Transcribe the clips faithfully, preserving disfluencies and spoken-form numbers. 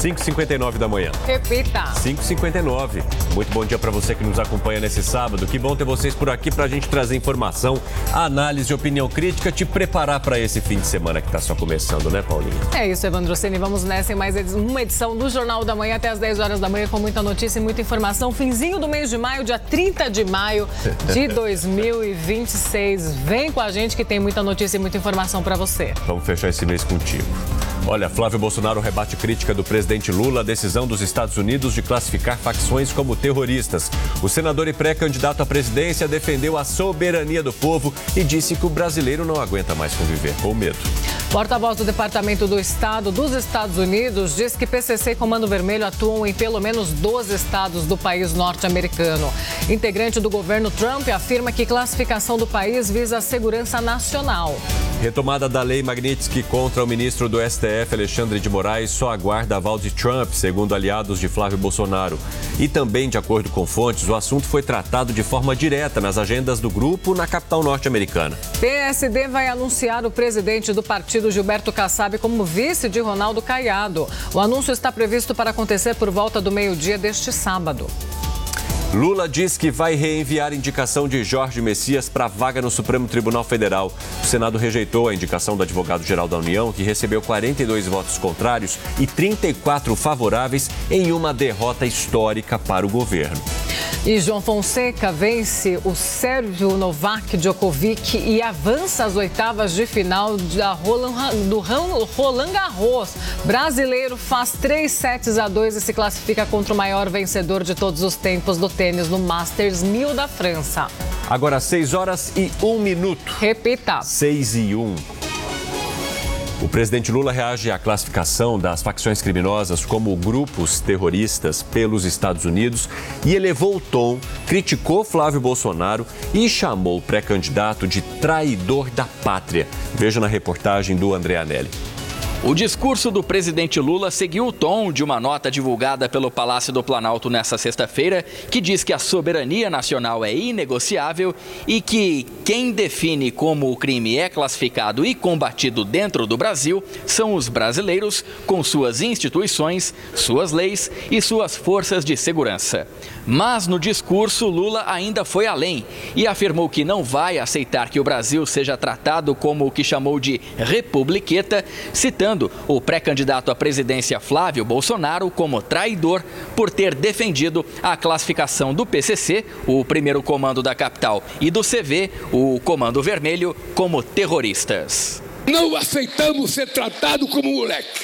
cinco e cinquenta e nove da manhã. Repita. cinco e cinquenta e nove. Muito bom dia para você que nos acompanha nesse sábado. Que bom ter vocês por aqui para a gente trazer informação, análise, opinião crítica, te preparar para esse fim de semana que está só começando, né, Paulinho? É isso, Evandro Ceni. Vamos nessa em mais uma edição do Jornal da Manhã até as dez horas da manhã com muita notícia e muita informação. Finzinho do mês de maio, dia trinta de maio de dois mil e vinte e seis. Vem com a gente que tem muita notícia e muita informação para você. Vamos fechar esse mês contigo. Olha, Flávio Bolsonaro rebate crítica do presidente Lula à decisão dos Estados Unidos de classificar facções como terroristas. O senador e pré-candidato à presidência defendeu a soberania do povo e disse que o brasileiro não aguenta mais conviver com medo. Porta-voz do Departamento do Estado dos Estados Unidos diz que P C C e Comando Vermelho atuam em pelo menos doze estados do país norte-americano. Integrante do governo Trump afirma que classificação do país visa a segurança nacional. Retomada da lei Magnitsky contra o ministro do S T F, Alexandre de Moraes, só aguarda aval de Trump, segundo aliados de Flávio Bolsonaro. E também, de acordo com fontes, o assunto foi tratado de forma direta nas agendas do grupo na capital norte-americana. P S D vai anunciar o presidente do partido, Gilberto Kassab, como vice de Ronaldo Caiado. O anúncio está previsto para acontecer por volta do meio-dia deste sábado. Lula diz que vai reenviar indicação de Jorge Messias para a vaga no Supremo Tribunal Federal. O Senado rejeitou a indicação do advogado-geral da União, que recebeu quarenta e dois votos contrários e trinta e quatro favoráveis em uma derrota histórica para o governo. E João Fonseca vence o sérvio Novak Djokovic e avança às oitavas de final da Roland, do Roland Garros. Brasileiro faz três sets a dois e se classifica contra o maior vencedor de todos os tempos do tênis no Masters mil da França. Agora seis horas e um minuto. Repita. seis e um. O presidente Lula reage à classificação das facções criminosas como grupos terroristas pelos Estados Unidos e elevou o tom, criticou Flávio Bolsonaro e chamou o pré-candidato de traidor da pátria. Veja na reportagem do André Anelli. O discurso do presidente Lula seguiu o tom de uma nota divulgada pelo Palácio do Planalto nesta sexta-feira, que diz que a soberania nacional é inegociável e que quem define como o crime é classificado e combatido dentro do Brasil são os brasileiros, com suas instituições, suas leis e suas forças de segurança. Mas no discurso, Lula ainda foi além e afirmou que não vai aceitar que o Brasil seja tratado como o que chamou de republiqueta, citando o pré-candidato à presidência Flávio Bolsonaro como traidor por ter defendido a classificação do P C C, o primeiro comando da capital, e do C V, o Comando Vermelho, como terroristas. Não aceitamos ser tratado como moleque.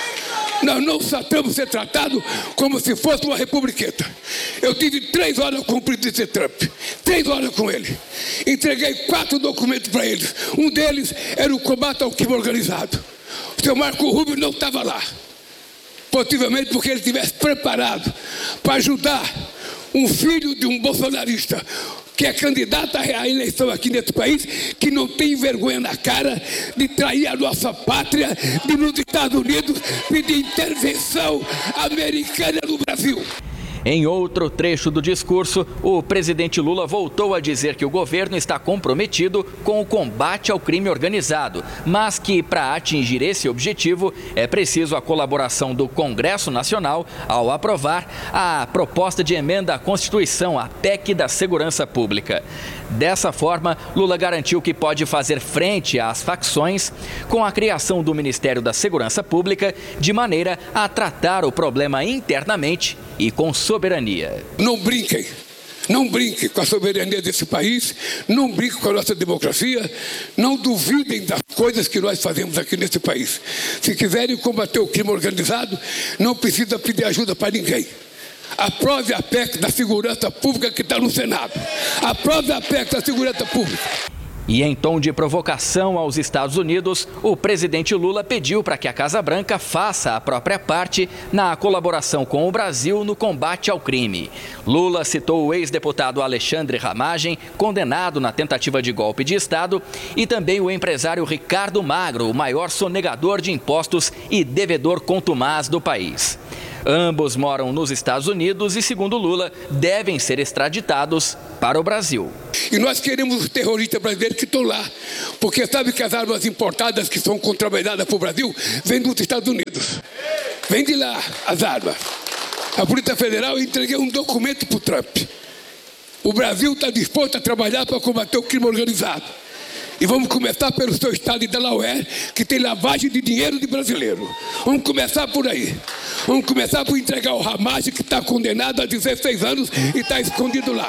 Nós não aceitamos ser tratado como se fosse uma republiqueta. Eu tive três horas com o presidente Trump, três horas com ele. Entreguei quatro documentos para eles. Um deles era o combate ao crime organizado. O seu Marco Rubio não estava lá, possivelmente porque ele estivesse preparado para ajudar um filho de um bolsonarista que é candidato à eleição aqui nesse país, que não tem vergonha na cara de trair a nossa pátria, de nos Estados Unidos pedir intervenção americana no Brasil. Em outro trecho do discurso, o presidente Lula voltou a dizer que o governo está comprometido com o combate ao crime organizado, mas que, para atingir esse objetivo, é preciso a colaboração do Congresso Nacional ao aprovar a proposta de emenda à Constituição, a P E C da Segurança Pública. Dessa forma, Lula garantiu que pode fazer frente às facções com a criação do Ministério da Segurança Pública, de maneira a tratar o problema internamente e com soberania. Não brinquem, não brinquem com a soberania desse país, não brinquem com a nossa democracia, não duvidem das coisas que nós fazemos aqui nesse país. Se quiserem combater o crime organizado, não precisa pedir ajuda para ninguém. Aprove a P E C da Segurança Pública que está no Senado. Aprove a P E C da Segurança Pública. E em tom de provocação aos Estados Unidos, o presidente Lula pediu para que a Casa Branca faça a própria parte na colaboração com o Brasil no combate ao crime. Lula citou o ex-deputado Alexandre Ramagem, condenado na tentativa de golpe de Estado, e também o empresário Ricardo Magro, o maior sonegador de impostos e devedor contumaz do país. Ambos moram nos Estados Unidos e, segundo Lula, devem ser extraditados para o Brasil. E nós queremos os terroristas brasileiros que estão lá, porque sabe que as armas importadas que são contrabandeadas para o Brasil vêm dos Estados Unidos. Vem de lá as armas. A Polícia Federal, eu entreguei um documento para o Trump. O Brasil está disposto a trabalhar para combater o crime organizado. E vamos começar pelo seu estado de Delaware, que tem lavagem de dinheiro de brasileiro. Vamos começar por aí. Vamos começar por entregar o Ramage, que está condenado a dezesseis anos e está escondido lá.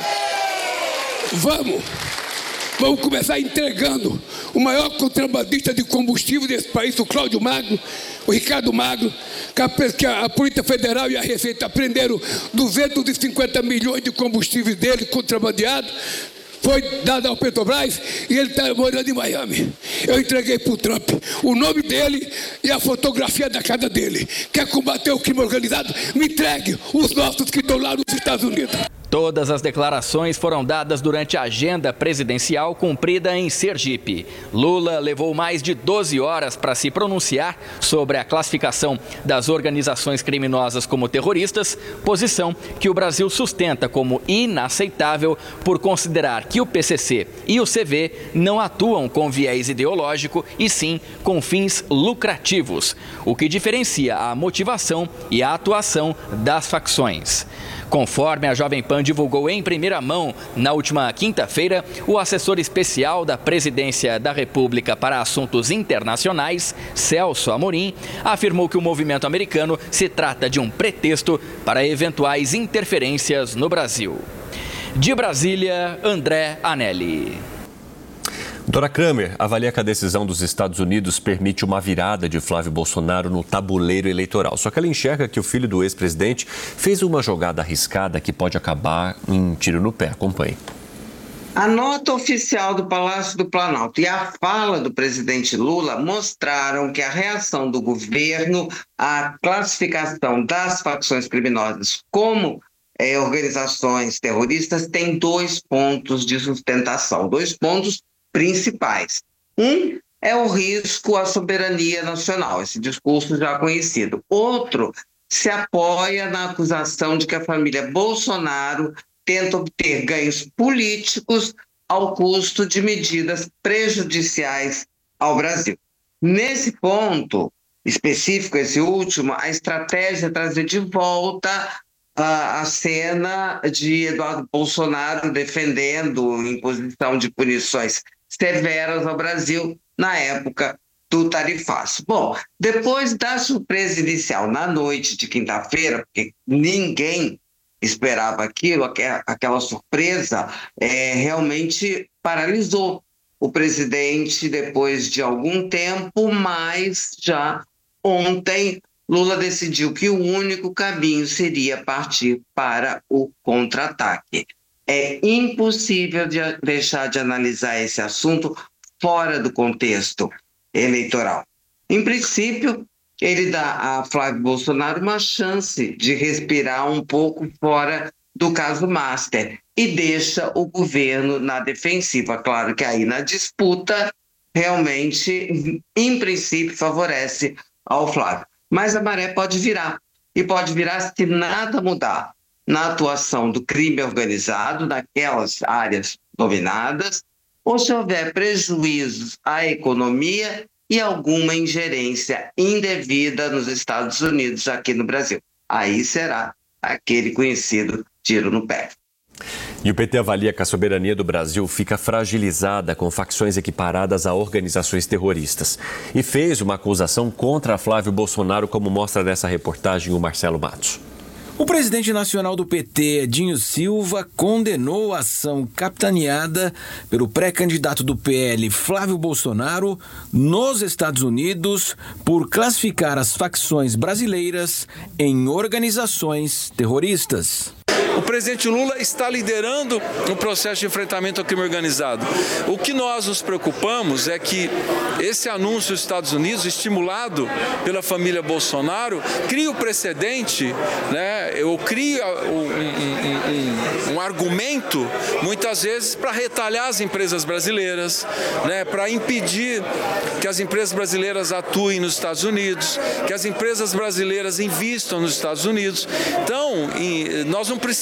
Vamos. Vamos começar entregando o maior contrabandista de combustível desse país, o Cláudio Magno, o Ricardo Magno, que a Polícia Federal e a Receita prenderam duzentos e cinquenta milhões de combustíveis dele contrabandeado. Foi dado ao Petrobras e ele está morando em Miami. Eu entreguei para o Trump o nome dele e a fotografia da casa dele. Quer combater o crime organizado? Me entregue os nossos que estão lá nos Estados Unidos. Todas as declarações foram dadas durante a agenda presidencial cumprida em Sergipe. Lula levou mais de doze horas para se pronunciar sobre a classificação das organizações criminosas como terroristas, posição que o Brasil sustenta como inaceitável por considerar que o P C C e o C V não atuam com viés ideológico e sim com fins lucrativos, o que diferencia a motivação e a atuação das facções. Conforme a Jovem Pan divulgou em primeira mão na última quinta-feira, o assessor especial da Presidência da República para Assuntos Internacionais, Celso Amorim, afirmou que o movimento americano se trata de um pretexto para eventuais interferências no Brasil. De Brasília, André Anelli. Doutora Kramer avalia que a decisão dos Estados Unidos permite uma virada de Flávio Bolsonaro no tabuleiro eleitoral. Só que ela enxerga que o filho do ex-presidente fez uma jogada arriscada que pode acabar em um tiro no pé. Acompanhe. A nota oficial do Palácio do Planalto e a fala do presidente Lula mostraram que a reação do governo à classificação das facções criminosas como é, organizações terroristas tem dois pontos de sustentação, dois pontos principais. Um é o risco à soberania nacional, esse discurso já conhecido. Outro se apoia na acusação de que a família Bolsonaro tenta obter ganhos políticos ao custo de medidas prejudiciais ao Brasil. Nesse ponto específico, esse último, a estratégia é trazer de volta a, a cena de Eduardo Bolsonaro defendendo imposição de punições severas ao Brasil na época do tarifaço. Bom, depois da surpresa inicial na noite de quinta-feira, porque ninguém esperava aquilo, aquela surpresa é, realmente paralisou o presidente depois de algum tempo, mas já ontem Lula decidiu que o único caminho seria partir para o contra-ataque. É impossível de deixar de analisar esse assunto fora do contexto eleitoral. Em princípio, ele dá a Flávio Bolsonaro uma chance de respirar um pouco fora do caso Master e deixa o governo na defensiva. Claro que aí na disputa, realmente, em princípio, favorece ao Flávio. Mas a maré pode virar, e pode virar se nada mudar na atuação do crime organizado, naquelas áreas dominadas, ou se houver prejuízos à economia e alguma ingerência indevida nos Estados Unidos, aqui no Brasil. Aí será aquele conhecido tiro no pé. E o P T avalia que a soberania do Brasil fica fragilizada com facções equiparadas a organizações terroristas. E fez uma acusação contra Flávio Bolsonaro, como mostra nessa reportagem o Marcelo Matos. O presidente nacional do P T, Edinho Silva, condenou a ação capitaneada pelo pré-candidato do P L, Flávio Bolsonaro, nos Estados Unidos por classificar as facções brasileiras em organizações terroristas. O presidente Lula está liderando um processo de enfrentamento ao crime organizado. O que nós nos preocupamos é que esse anúncio dos Estados Unidos, estimulado pela família Bolsonaro, cria o precedente, né, ou cria um, um, um, um argumento, muitas vezes, para retalhar as empresas brasileiras, né, para impedir que as empresas brasileiras atuem nos Estados Unidos, que as empresas brasileiras invistam nos Estados Unidos. Então, nós não precisamos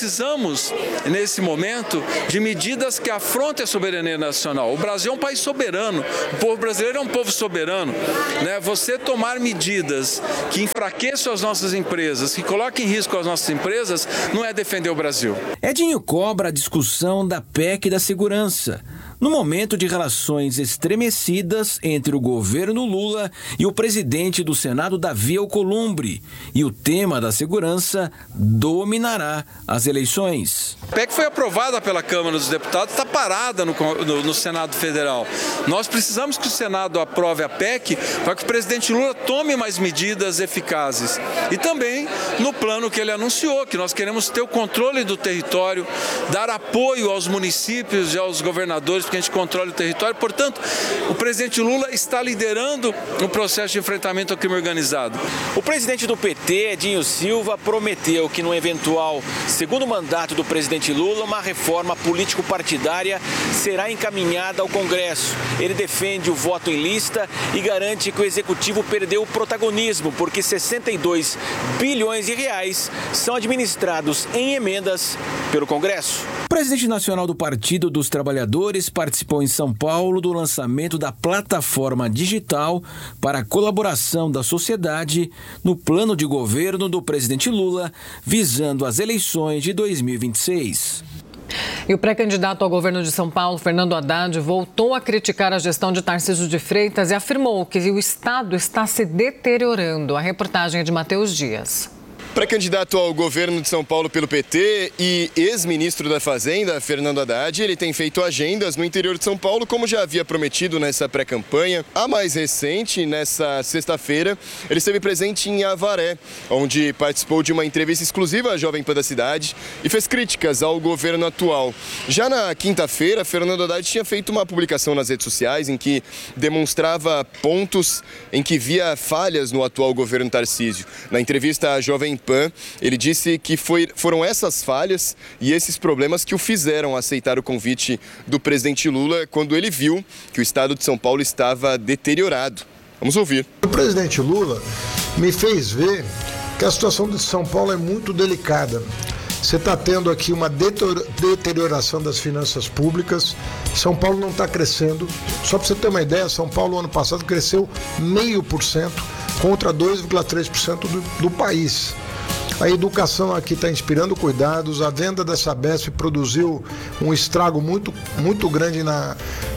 precisamos, nesse momento, de medidas que afrontem a soberania nacional. O Brasil é um país soberano, o povo brasileiro é um povo soberano. Né? Você tomar medidas que enfraqueçam as nossas empresas, que coloquem em risco as nossas empresas, não é defender o Brasil. Edinho cobra a discussão da P E C da segurança, no momento de relações estremecidas entre o governo Lula e o presidente do Senado, Davi Alcolumbre. E o tema da segurança dominará as eleições. A P E C foi aprovada pela Câmara dos Deputados, está parada no, no, no Senado Federal. Nós precisamos que o Senado aprove a P E C para que o presidente Lula tome mais medidas eficazes. E também no plano que ele anunciou, que nós queremos ter o controle do território, dar apoio aos municípios e aos governadores, que a gente controle o território. Portanto, o presidente Lula está liderando um processo de enfrentamento ao crime organizado. O presidente do P T, Edinho Silva, prometeu que no eventual segundo mandato do presidente Lula, uma reforma político-partidária será encaminhada ao Congresso. Ele defende o voto em lista e garante que o executivo perdeu o protagonismo, porque sessenta e dois bilhões de reais são administrados em emendas pelo Congresso. O presidente nacional do Partido dos Trabalhadores participou em São Paulo do lançamento da plataforma digital para a colaboração da sociedade no plano de governo do presidente Lula, visando as eleições de dois mil e vinte e seis. E o pré-candidato ao governo de São Paulo, Fernando Haddad, voltou a criticar a gestão de Tarcísio de Freitas e afirmou que o Estado está se deteriorando. A reportagem é de Matheus Dias. Pré-candidato ao governo de São Paulo pelo P T e ex-ministro da Fazenda, Fernando Haddad, ele tem feito agendas no interior de São Paulo, como já havia prometido nessa pré-campanha. A mais recente, nessa sexta-feira, ele esteve presente em Avaré, onde participou de uma entrevista exclusiva à Jovem Pan da cidade e fez críticas ao governo atual. Já na quinta-feira, Fernando Haddad tinha feito uma publicação nas redes sociais em que demonstrava pontos em que via falhas no atual governo Tarcísio. Na entrevista à Jovem Pan, ele disse que foi, foram essas falhas e esses problemas que o fizeram aceitar o convite do presidente Lula quando ele viu que o estado de São Paulo estava deteriorado. Vamos ouvir. O presidente Lula me fez ver que a situação de São Paulo é muito delicada. Você está tendo aqui uma deterioração das finanças públicas. São Paulo não está crescendo. Só para você ter uma ideia, São Paulo ano passado cresceu meio por cento contra dois vírgula três por cento do, do país. A educação aqui está inspirando cuidados, a venda da Sabesp produziu um estrago muito, muito grande na,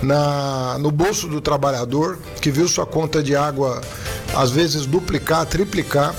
na, no bolso do trabalhador, que viu sua conta de água às vezes duplicar, triplicar.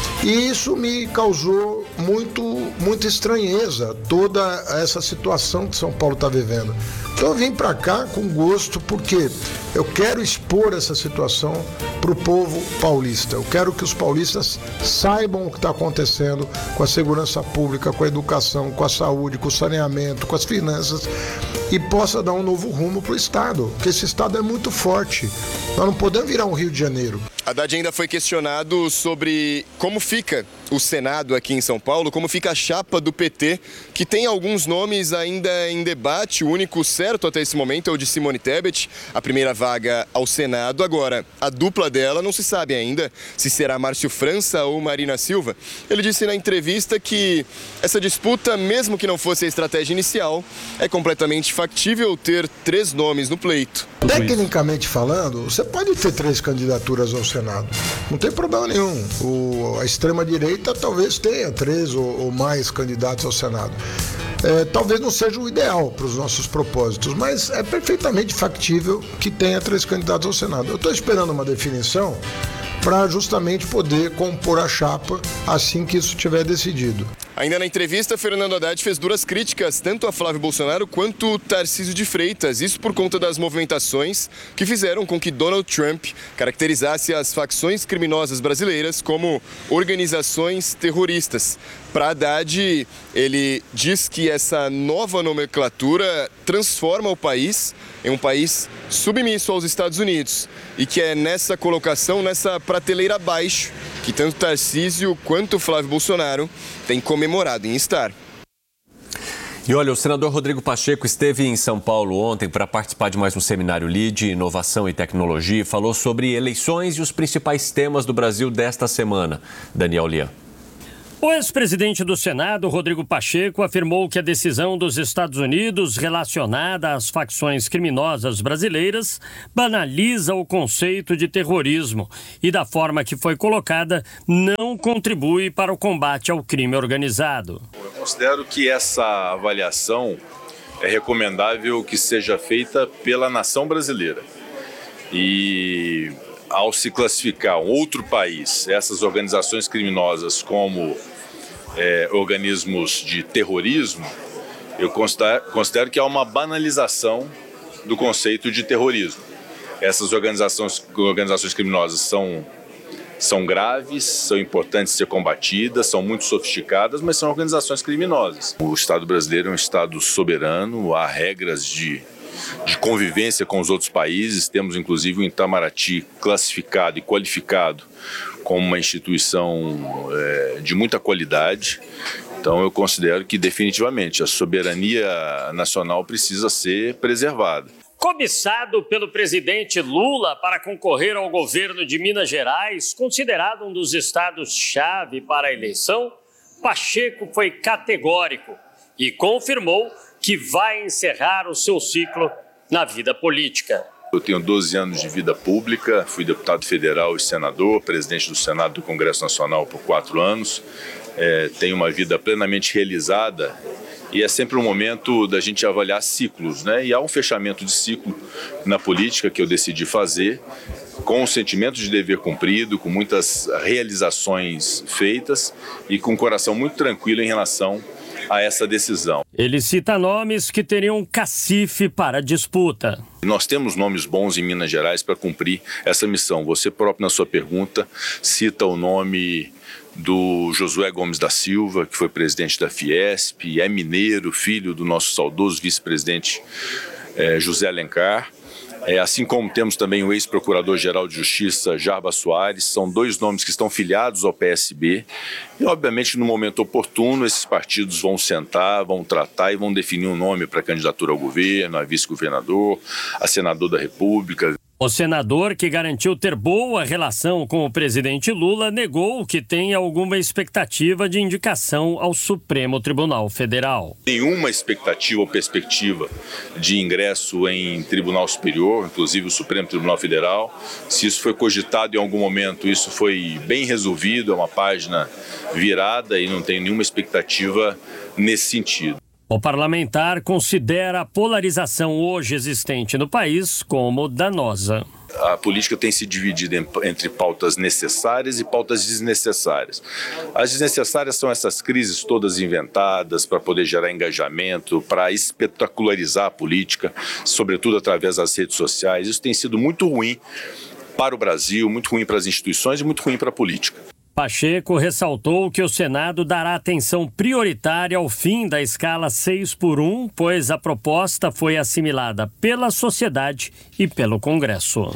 E isso me causou muito, muita estranheza, toda essa situação que São Paulo está vivendo. Então eu vim para cá com gosto porque eu quero expor essa situação para o povo paulista. Eu quero que os paulistas saibam o que está acontecendo com a segurança pública, com a educação, com a saúde, com o saneamento, com as finanças e possa dar um novo rumo para o Estado, porque esse Estado é muito forte. Nós não podemos virar um Rio de Janeiro. Haddad ainda foi questionado sobre como fica o Senado aqui em São Paulo, como fica a chapa do P T, que tem alguns nomes ainda em debate. O único certo até esse momento é o de Simone Tebet, a primeira vaga ao Senado. Agora, a dupla dela não se sabe ainda se será Márcio França ou Marina Silva. Ele disse na entrevista que essa disputa, mesmo que não fosse a estratégia inicial, é completamente factível ter três nomes no pleito. Tecnicamente falando, você pode ter três candidaturas ao Senado. Não tem problema nenhum. O, a extrema-direita talvez tenha três ou, ou mais candidatos ao Senado. É, talvez não seja o ideal para os nossos propósitos, mas é perfeitamente factível que tenha três candidatos ao Senado. Eu estou esperando uma definição para justamente poder compor a chapa assim que isso estiver decidido. Ainda na entrevista, Fernando Haddad fez duras críticas tanto a Flávio Bolsonaro quanto Tarcísio de Freitas. Isso por conta das movimentações que fizeram com que Donald Trump caracterizasse as facções criminosas brasileiras como organizações terroristas. Para Haddad, ele diz que essa nova nomenclatura transforma o país em um país submisso aos Estados Unidos e que é nessa colocação, nessa prateleira abaixo, que tanto Tarcísio quanto Flávio Bolsonaro têm comemorado em estar. E olha, o senador Rodrigo Pacheco esteve em São Paulo ontem para participar de mais um seminário L I D, Inovação e Tecnologia, e falou sobre eleições e os principais temas do Brasil desta semana. Daniel Lian. O ex-presidente do Senado, Rodrigo Pacheco, afirmou que a decisão dos Estados Unidos relacionada às facções criminosas brasileiras banaliza o conceito de terrorismo e, da forma que foi colocada, não contribui para o combate ao crime organizado. Eu considero que essa avaliação é recomendável que seja feita pela nação brasileira. E ao se classificar um outro país, essas organizações criminosas como É, organismos de terrorismo, eu considero, considero que há uma banalização do conceito de terrorismo. Essas organizações, organizações criminosas são, são graves, são importantes de ser combatidas, são muito sofisticadas, mas são organizações criminosas. O Estado brasileiro é um Estado soberano, há regras de, de convivência com os outros países, temos inclusive o Itamaraty classificado e qualificado como uma instituição é, de muita qualidade. Então eu considero que definitivamente a soberania nacional precisa ser preservada. Cobiçado pelo presidente Lula para concorrer ao governo de Minas Gerais, considerado um dos estados-chave para a eleição, Pacheco foi categórico e confirmou que vai encerrar o seu ciclo na vida política. Eu tenho doze anos de vida pública, fui deputado federal e senador, presidente do Senado do Congresso Nacional por quatro anos. É, tenho uma vida plenamente realizada e é sempre um momento da gente avaliar ciclos, né? E há um fechamento de ciclo na política que eu decidi fazer com um sentimento de dever cumprido, com muitas realizações feitas e com um coração muito tranquilo em relação a essa decisão. Ele cita nomes que teriam cacife para a disputa. Nós temos nomes bons em Minas Gerais para cumprir essa missão. Você próprio, na sua pergunta, cita o nome do Josué Gomes da Silva, que foi presidente da Fiesp, é mineiro, filho do nosso saudoso vice-presidente eh, José Alencar. É, assim como temos também o ex-procurador-geral de Justiça, Jarba Soares, são dois nomes que estão filiados ao P S B e, obviamente, no momento oportuno, esses partidos vão sentar, vão tratar e vão definir um nome para a candidatura ao governo, a vice-governador, a senador da República. O senador, que garantiu ter boa relação com o presidente Lula, negou que tem alguma expectativa de indicação ao Supremo Tribunal Federal. Nenhuma expectativa ou perspectiva de ingresso em Tribunal Superior, inclusive o Supremo Tribunal Federal. Se isso foi cogitado em algum momento, isso foi bem resolvido, é uma página virada e não tem nenhuma expectativa nesse sentido. O parlamentar considera a polarização hoje existente no país como danosa. A política tem se dividido entre pautas necessárias e pautas desnecessárias. As desnecessárias são essas crises todas inventadas para poder gerar engajamento, para espetacularizar a política, sobretudo através das redes sociais. Isso tem sido muito ruim para o Brasil, muito ruim para as instituições e muito ruim para a política. Pacheco ressaltou que o Senado dará atenção prioritária ao fim da escala seis por um, pois a proposta foi assimilada pela sociedade e pelo Congresso.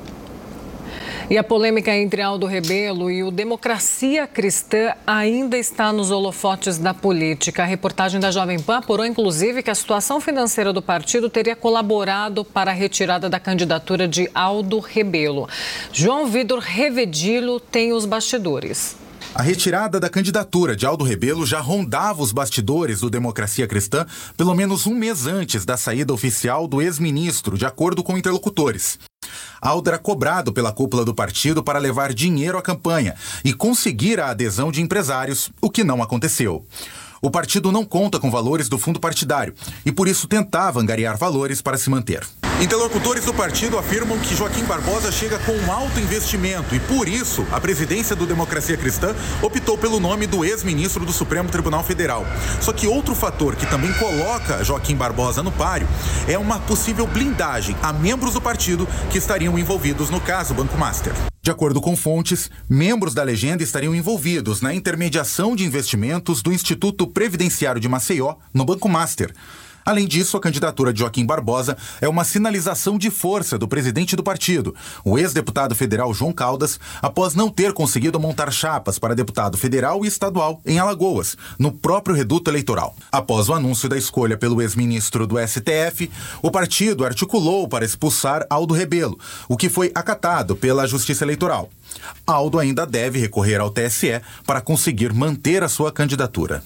E a polêmica entre Aldo Rebelo e o Democracia Cristã ainda está nos holofotes da política. A reportagem da Jovem Pan apurou, inclusive, que a situação financeira do partido teria colaborado para a retirada da candidatura de Aldo Rebelo. João Vitor Revedilho tem os bastidores. A retirada da candidatura de Aldo Rebelo já rondava os bastidores do Democracia Cristã pelo menos um mês antes da saída oficial do ex-ministro, de acordo com interlocutores. Aldo era cobrado pela cúpula do partido para levar dinheiro à campanha e conseguir a adesão de empresários, o que não aconteceu. O partido não conta com valores do fundo partidário e, por isso, tentava angariar valores para se manter. Interlocutores do partido afirmam que Joaquim Barbosa chega com um alto investimento e, por isso, a presidência do Democracia Cristã optou pelo nome do ex-ministro do Supremo Tribunal Federal. Só que outro fator que também coloca Joaquim Barbosa no páreo é uma possível blindagem a membros do partido que estariam envolvidos no caso Banco Master. De acordo com fontes, membros da legenda estariam envolvidos na intermediação de investimentos do Instituto Previdenciário de Maceió no Banco Master. Além disso, a candidatura de Joaquim Barbosa é uma sinalização de força do presidente do partido, o ex-deputado federal João Caldas, após não ter conseguido montar chapas para deputado federal e estadual em Alagoas, no próprio reduto eleitoral. Após o anúncio da escolha pelo ex-ministro do S T F, o partido articulou para expulsar Aldo Rebelo, o que foi acatado pela Justiça Eleitoral. Aldo ainda deve recorrer ao T S E para conseguir manter a sua candidatura.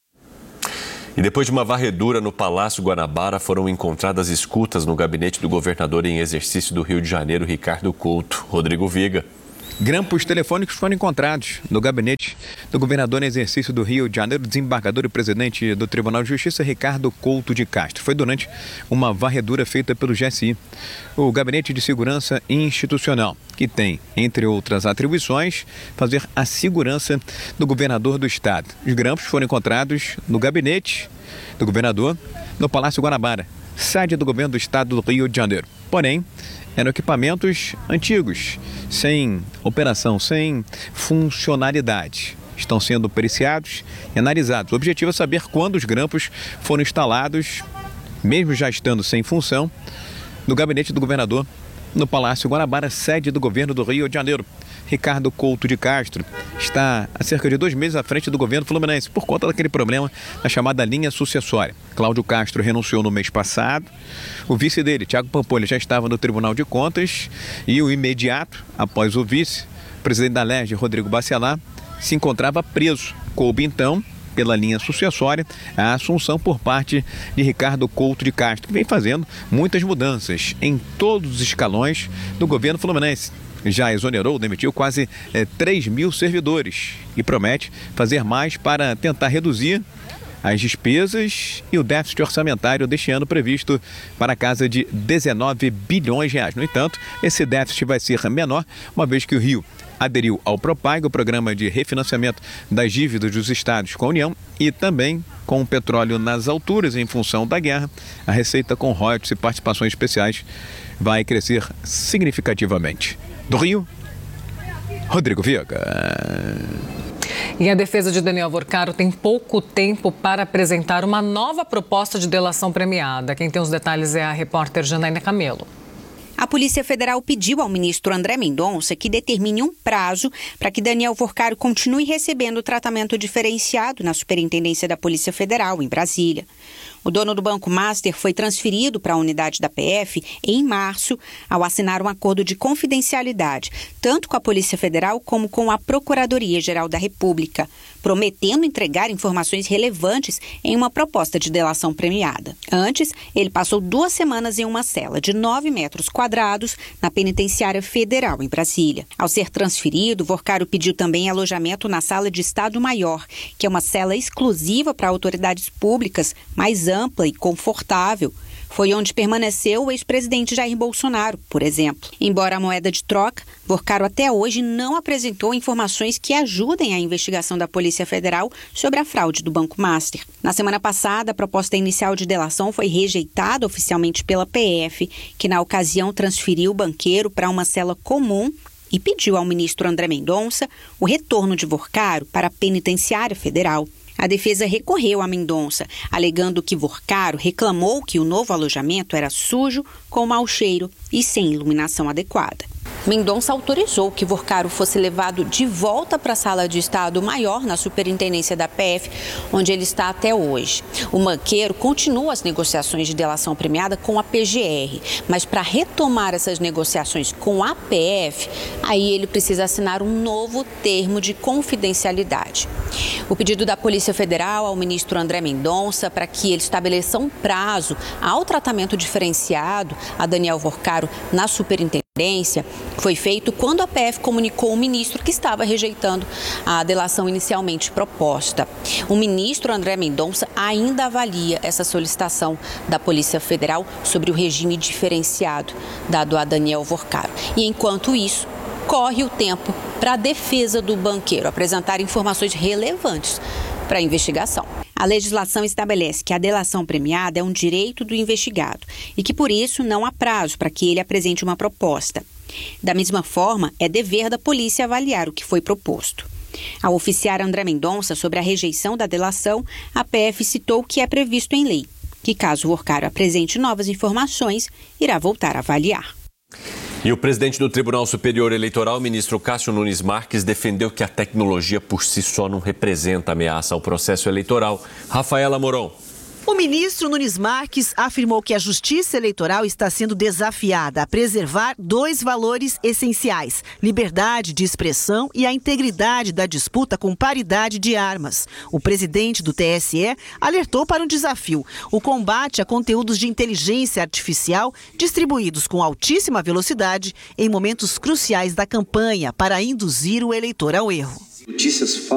E depois de uma varredura no Palácio Guanabara, foram encontradas escutas no gabinete do governador em exercício do Rio de Janeiro, Ricardo Couto. Rodrigo Viga. Grampos telefônicos foram encontrados no gabinete do governador em exercício do Rio de Janeiro, desembargador e presidente do Tribunal de Justiça, Ricardo Couto de Castro. Foi durante uma varredura feita pelo G S I, o Gabinete de Segurança Institucional, que tem, entre outras atribuições, fazer a segurança do governador do estado. Os grampos foram encontrados no gabinete do governador, no Palácio Guanabara, sede do governo do estado do Rio de Janeiro. Porém, eram equipamentos antigos, sem operação, sem funcionalidade. Estão sendo periciados e analisados. O objetivo é saber quando os grampos foram instalados, mesmo já estando sem função, no gabinete do governador, no Palácio Guanabara, sede do governo do Rio de Janeiro. Ricardo Couto de Castro está há cerca de dois meses à frente do governo fluminense por conta daquele problema da chamada linha sucessória. Cláudio Castro renunciou no mês passado. O vice dele, Thiago Pampolha, já estava no Tribunal de Contas e o imediato, após o vice, o presidente da L E R J, Rodrigo Bacelar, se encontrava preso. Coube então, pela linha sucessória, a assunção por parte de Ricardo Couto de Castro, que vem fazendo muitas mudanças em todos os escalões do governo fluminense. Já exonerou, demitiu quase é, três mil servidores e promete fazer mais para tentar reduzir as despesas e o déficit orçamentário deste ano previsto para a casa de dezenove bilhões de reais. No entanto, esse déficit vai ser menor, uma vez que o Rio aderiu ao Propag, o programa de refinanciamento das dívidas dos estados com a União, e também com o petróleo nas alturas em função da guerra, a receita com royalties e participações especiais vai crescer significativamente. Do Rio, Rodrigo Viga. E a defesa de Daniel Vorcaro tem pouco tempo para apresentar uma nova proposta de delação premiada. Quem tem os detalhes é a repórter Janaína Camelo. A Polícia Federal pediu ao ministro André Mendonça que determine um prazo para que Daniel Vorcaro continue recebendo tratamento diferenciado na Superintendência da Polícia Federal, em Brasília. O dono do Banco Master foi transferido para a unidade da P F em março, ao assinar um acordo de confidencialidade, tanto com a Polícia Federal como com a Procuradoria-Geral da República, prometendo entregar informações relevantes em uma proposta de delação premiada. Antes, ele passou duas semanas em uma cela de nove metros quadrados na Penitenciária Federal, em Brasília. Ao ser transferido, Vorcaro pediu também alojamento na Sala de Estado Maior, que é uma cela exclusiva para autoridades públicas, mais ampla e confortável. Foi onde permaneceu o ex-presidente Jair Bolsonaro, por exemplo. Embora a moeda de troca, Vorcaro até hoje não apresentou informações que ajudem a investigação da Polícia Federal sobre a fraude do Banco Master. Na semana passada, a proposta inicial de delação foi rejeitada oficialmente pela P F, que na ocasião transferiu o banqueiro para uma cela comum e pediu ao ministro André Mendonça o retorno de Vorcaro para a Penitenciária Federal. A defesa recorreu a Mendonça, alegando que Vorcaro reclamou que o novo alojamento era sujo, com mau cheiro e sem iluminação adequada. Mendonça autorizou que Vorcaro fosse levado de volta para a Sala de Estado Maior, na Superintendência da P F, onde ele está até hoje. O banqueiro continua as negociações de delação premiada com a P G R, mas para retomar essas negociações com a P F, aí ele precisa assinar um novo termo de confidencialidade. O pedido da Polícia Federal ao ministro André Mendonça para que ele estabeleça um prazo ao tratamento diferenciado a Daniel Vorcaro na Superintendência foi feito quando a P F comunicou ao ministro que estava rejeitando a delação inicialmente proposta. O ministro André Mendonça ainda avalia essa solicitação da Polícia Federal sobre o regime diferenciado dado a Daniel Vorcaro. E enquanto isso, corre o tempo para a defesa do banqueiro apresentar informações relevantes para a investigação. A legislação estabelece que a delação premiada é um direito do investigado e que, por isso, não há prazo para que ele apresente uma proposta. Da mesma forma, é dever da polícia avaliar o que foi proposto. Ao oficiar André Mendonça sobre a rejeição da delação, a P F citou o que é previsto em lei. que, caso o Worcaro apresente novas informações, irá voltar a avaliar. E o presidente do Tribunal Superior Eleitoral, ministro Cássio Nunes Marques, defendeu que a tecnologia por si só não representa ameaça ao processo eleitoral. Rafaela Moron. O ministro Nunes Marques afirmou que a Justiça Eleitoral está sendo desafiada a preservar dois valores essenciais: liberdade de expressão e a integridade da disputa com paridade de armas. O presidente do T S E alertou para um desafio: o combate a conteúdos de inteligência artificial distribuídos com altíssima velocidade em momentos cruciais da campanha para induzir o eleitor ao erro. Notícias